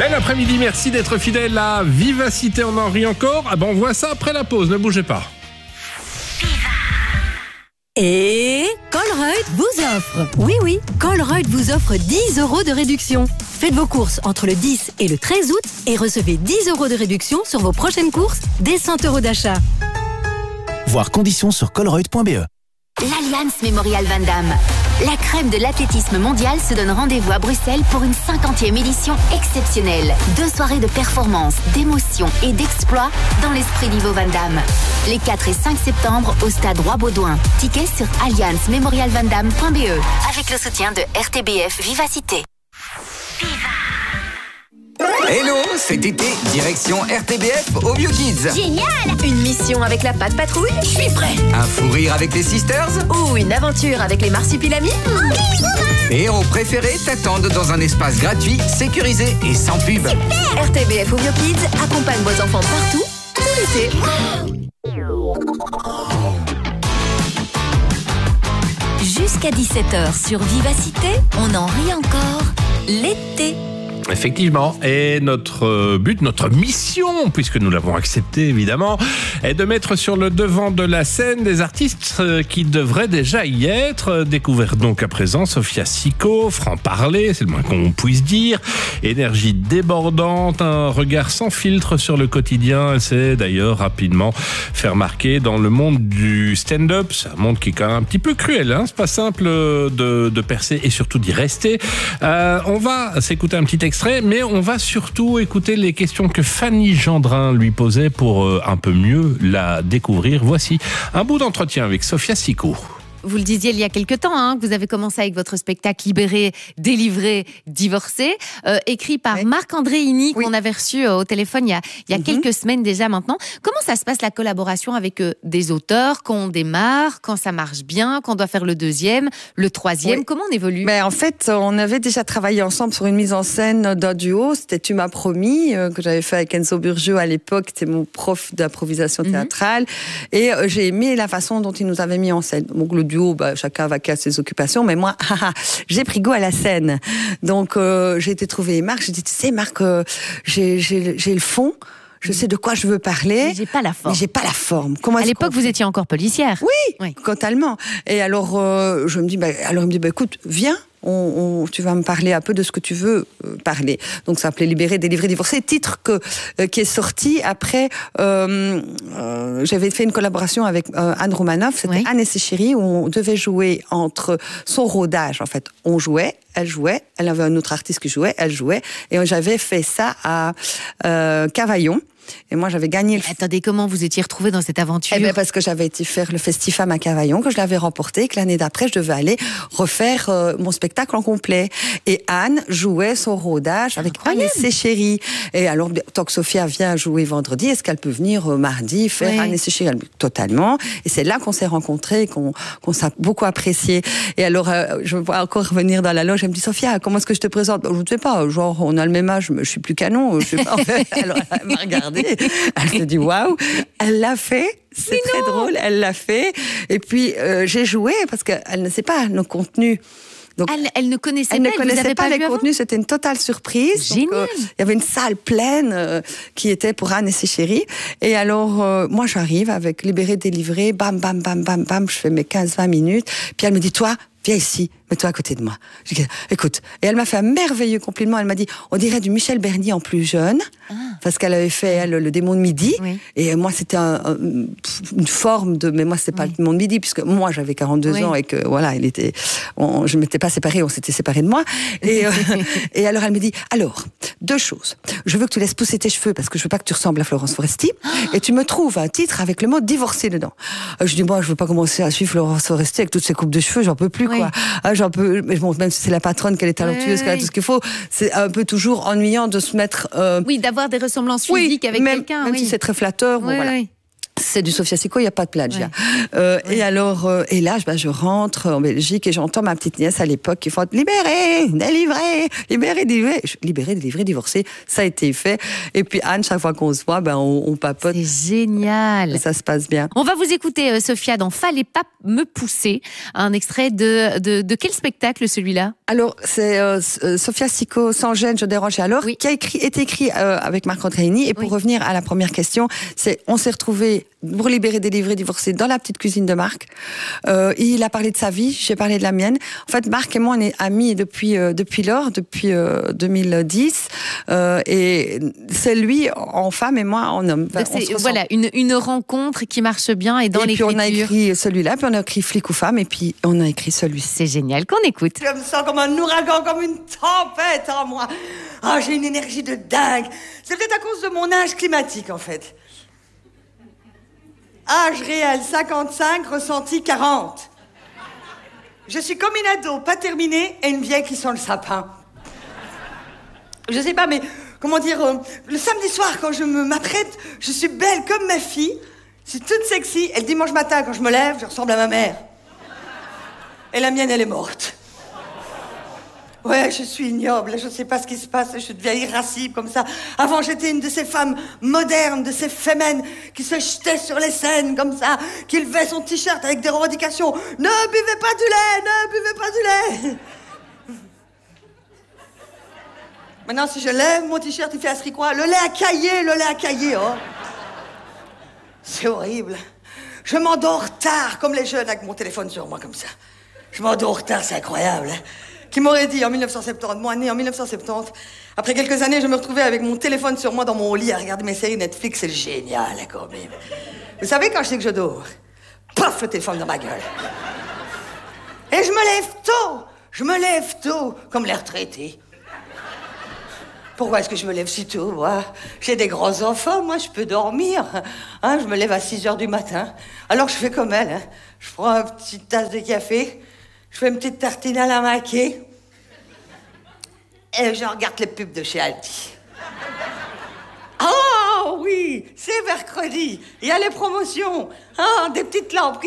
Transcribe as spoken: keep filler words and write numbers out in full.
Bel après-midi, merci d'être fidèle à Vivacité, on en rit encore. Ah ben on voit ça après la pause, ne bougez pas. Et Colruyt vous offre, oui oui, Colruyt vous offre dix euros de réduction. Faites vos courses entre le dix et le treize août et recevez dix euros de réduction sur vos prochaines courses dès cent euros d'achat. Voir conditions sur colruyt point b e. L'Allianz Memorial Van Damme. La crème de l'athlétisme mondial se donne rendez-vous à Bruxelles pour une cinquantième édition exceptionnelle. Deux soirées de performance, d'émotion et d'exploit dans l'esprit niveau Van Damme. Les quatre et cinq septembre au stade Roi-Baudouin. Tickets sur allianz memorial van damme point b e avec le soutien de R T B F Vivacité. Hello, cet été, direction R T B F au Vieux Kids. Génial! Une mission avec la Patte Patrouille? Je suis prêt! Un fou rire avec les Sisters. Ou une aventure avec les Marsupilamis? Les héros préférés t'attendent dans un espace gratuit, sécurisé et sans pub. Super! R T B F au Vieux Kids accompagne vos enfants partout, tout l'été. Jusqu'à dix-sept heures sur Vivacité, on en rit encore l'été. Effectivement, et notre but, notre mission, puisque nous l'avons accepté évidemment, est de mettre sur le devant de la scène des artistes qui devraient déjà y être. Découvert donc à présent Sophia Sicko, franc-parler, c'est le moins qu'on puisse dire, énergie débordante, un regard sans filtre sur le quotidien. Elle s'est d'ailleurs rapidement fait remarquer dans le monde du stand-up. C'est un monde qui est quand même un petit peu cruel, hein. C'est pas simple de, de percer et surtout d'y rester. Euh, on va s'écouter un petit extrait. Mais on va surtout écouter les questions que Fanny Gendrin lui posait pour euh, un peu mieux la découvrir. Voici un bout d'entretien avec Sophia Sicko. Vous le disiez il y a quelque temps, hein, que vous avez commencé avec votre spectacle Libéré, délivré, divorcé, euh, écrit par ouais. Marc-André Hiny, oui. qu'on avait reçu euh, au téléphone il y a, il y a mm-hmm. quelques semaines déjà maintenant. Comment ça se passe la collaboration avec euh, des auteurs, quand on démarre, quand ça marche bien, quand on doit faire le deuxième, le troisième, oui. comment on évolue? Mais en fait, on avait déjà travaillé ensemble sur une mise en scène d'un duo, c'était Tu m'as promis, euh, que j'avais fait avec Enzo Burgio à l'époque, c'était mon prof d'improvisation théâtrale, mm-hmm. et euh, j'ai aimé la façon dont il nous avait mis en scène. Donc le duo, bah, chacun va qu'à ses occupations, mais moi, j'ai pris goût à la scène. Donc, euh, j'ai été trouver Marc, j'ai dit, tu sais, Marc, euh, j'ai, j'ai, j'ai le fond, je sais de quoi je veux parler. Mais j'ai pas la forme. Mais j'ai pas la forme. Comment à l'époque, vous étiez encore policière. Oui, oui. totalement. Et alors, euh, je me dis, bah, alors il me dit, bah, écoute, viens. On, on, tu vas me parler un peu de ce que tu veux euh, parler. Donc ça s'appelait Libéré, délivré, divorcé, titre que euh, qui est sorti après. Euh, euh, j'avais fait une collaboration avec euh, Anne Romanoff, c'était oui. Anne et ses chéris, où on devait jouer entre son rodage. En fait, on jouait, elle jouait, elle avait un autre artiste qui jouait, elle jouait, et j'avais fait ça à euh, Cavaillon. Et moi, j'avais gagné le... Attendez, comment vous étiez retrouvée dans cette aventure? Eh bien, parce que j'avais été faire le Festifam à Cavaillon, que je l'avais remporté, et que l'année d'après, je devais aller refaire euh, mon spectacle en complet. Et Anne jouait son rodage avec Incroyable. Anne et ses chéris. Et alors, tant que Sophia vient jouer vendredi, est-ce qu'elle peut venir euh, mardi faire oui. Anne et ses chéris? Totalement. Et c'est là qu'on s'est rencontrés, qu'on, qu'on s'est beaucoup apprécié. Et alors, euh, je vois encore revenir dans la loge, elle me dit, Sophia, comment est-ce que je te présente? Je ne sais pas, genre, on a le même âge, mais je suis plus canon. Je sais pas. Alors, elle m'a regardé. Elle se dit waouh, elle l'a fait, c'est mais très non. drôle, elle l'a fait. Et puis euh, j'ai joué parce qu'elle ne sait pas nos contenus. Donc, elle, elle ne connaissait elle pas, ne connaissait pas, pas les contenus, c'était une totale surprise. Génial. Donc, euh, il y avait une salle pleine euh, qui était pour Anne et ses chéris. Et alors, euh, moi, j'arrive avec Libéré, délivré, bam, bam, bam, bam, bam, je fais mes quinze vingt minutes. Puis elle me dit, toi, viens ici, mets-toi à côté de moi. Je dis, écoute. Et elle m'a fait un merveilleux compliment. Elle m'a dit, on dirait du Michel Bernier en plus jeune. Ah. Parce qu'elle avait fait, elle, le démon de midi. Oui. Et moi, c'était un, un, une forme de, mais moi, c'était pas oui. le démon de midi, puisque moi, j'avais quarante-deux oui. ans et que, voilà, il était, on, je m'étais pas séparée, on s'était séparés de moi. Et, euh, et alors, elle me dit, alors, deux choses. Je veux que tu laisses pousser tes cheveux parce que je veux pas que tu ressembles à Florence Foresti. Ah. Et tu me trouves un titre avec le mot divorcé dedans. Je dis, moi, je veux pas commencer à suivre Florence Foresti avec toutes ses coupes de cheveux, j'en peux plus, oui. quoi. Ah, j'en peux, mais bon, même si c'est la patronne, qu'elle est talentueuse, oui, qu'elle a tout ce qu'il faut, c'est un peu toujours ennuyant de se mettre, euh... oui, d'avoir des ressemblances physiques oui, avec même, quelqu'un. Même oui. si c'est très flatteur, bon, oui, voilà. Oui. C'est du Sofia Sico, il n'y a pas de plagiat. Ouais. Euh, ouais. Et alors, euh, et là, bah, je rentre en Belgique et j'entends ma petite nièce à l'époque qui fait libérer, délivrer, libérer, délivrer, libérer, délivrer, divorcer. Ça a été fait. Et puis Anne, chaque fois qu'on se voit, ben on, on papote. C'est génial. Et ça se passe bien. On va vous écouter, euh, Sophia, dans Fallait pas me pousser. Un extrait de de, de quel spectacle celui-là? Alors c'est euh, Sofia Sico, Sans gêne, je dérange alors, oui. qui a écrit, été écrit euh, avec Marc-André Hini. Et pour oui. revenir à la première question, c'est on s'est retrouvés pour libérer, délivrer, divorcer dans la petite cuisine de Marc. Euh, il a parlé de sa vie, j'ai parlé de la mienne. En fait, Marc et moi, on est amis depuis euh, depuis lors, depuis euh, deux mille dix. Euh, et c'est lui en femme et moi en homme. Enfin, c'est, voilà, une, une rencontre qui marche bien et dans l'écriture. Et puis on a écrit celui-là, puis on a écrit Flic ou femme, et puis on a écrit celui-ci. C'est génial, qu'on écoute. Je me sens comme un ouragan, comme une tempête en moi. Ah, j'ai une énergie de dingue. C'est peut-être à cause de mon âge climatique, en fait. Âge réel cinquante-cinq, ressenti quarante. Je suis comme une ado, pas terminée, et une vieille qui sent le sapin. Je sais pas, mais comment dire, euh, le samedi soir, quand je me m'apprête, je suis belle comme ma fille, je suis toute sexy, et le dimanche matin, quand je me lève, je ressemble à ma mère. Et la mienne, elle est morte. Ouais, je suis ignoble, je sais pas ce qui se passe, je deviens irascible comme ça. Avant, j'étais une de ces femmes modernes, de ces fémènes qui se jetaient sur les scènes comme ça, qui levaient son t-shirt avec des revendications. Ne buvez pas du lait, ne buvez pas du lait. Maintenant, si je lève mon t-shirt, il fait à quoi? Le lait à cailler, le lait à cailler, oh. C'est horrible. Je m'endors tard, comme les jeunes, avec mon téléphone sur moi, comme ça. Je m'endors tard, c'est incroyable, hein. Qui m'aurait dit en mille neuf cent soixante-dix, moi né en mille neuf cent soixante-dix, après quelques années, je me retrouvais avec mon téléphone sur moi dans mon lit à regarder mes séries Netflix, c'est génial, hein, quand même. Vous savez, quand je sais que je dors, paf, le téléphone dans ma gueule. Et je me lève tôt, je me lève tôt, comme les retraités. Pourquoi est-ce que je me lève si tôt, moi? J'ai des grands enfants, moi, je peux dormir. Hein, je me lève à six heures du matin. Alors je fais comme elle, hein. Je prends une petite tasse de café, je fais une petite tartine à la maquée, et je regarde les pubs de chez Aldi. Ah oui, c'est mercredi, il y a les promotions, ah, des petites lampes.